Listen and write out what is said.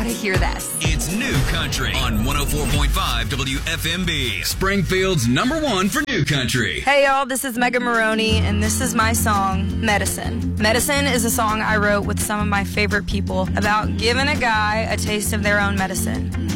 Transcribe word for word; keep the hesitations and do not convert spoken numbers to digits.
hear this. It's New Country on one oh four point five W F M B. Springfield's number one for New Country. Hey, y'all, this is Megan Maroney, and this is my song, Medicine. Medicine is a song I wrote with some of my favorite people about giving a guy a taste of their own medicine.